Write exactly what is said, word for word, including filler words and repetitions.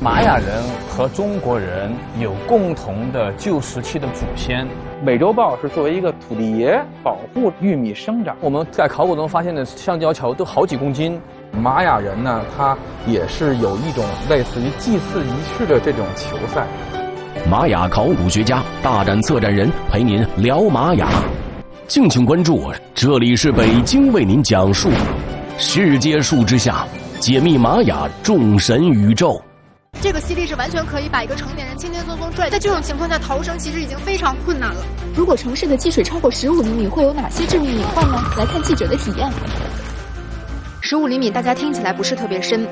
玛雅人和中国人有共同的旧石器的祖先。 美洲豹是作为一个土地爷保护玉米生长。 我们在考古中发现的橡胶桥都好几公斤。 玛雅人呢，他也是有一种类似于祭祀仪式的这种球赛。 玛雅考古学家、大展策展人陪您聊玛雅，敬请关注，这里是北京为您讲述世界树之下解密玛雅众神宇宙。 这个吸力是完全可以把一个成年人轻轻松松拽，在这种情况下逃生其实已经非常困难了。 如果城市的积水超过十五厘米，会有哪些致命隐患呢？来看记者的体验。 十五厘米大家听起来不是特别深，